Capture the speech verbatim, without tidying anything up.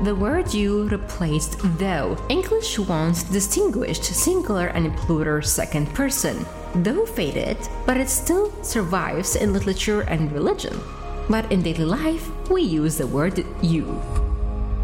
The word you replaced though. English once distinguished singular and plural second person. Though faded, but it still survives in literature and religion. But in daily life, we use the word you.